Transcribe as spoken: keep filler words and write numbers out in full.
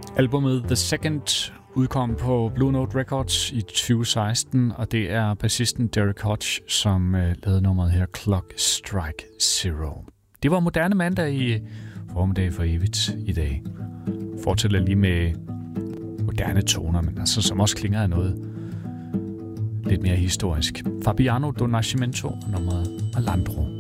Albummet The Second udkom på Blue Note Records i tyve seksten, og det er bassisten Derek Hodge, som øh, lavede nummeret her, Clock Strike Zero. Det var Moderne Mandag i Formiddag for evigt i dag. Fortæller lige med moderne toner, men altså som også klinger af noget lidt mere historisk. Fabiano do Nascimento, nummeret Malandro.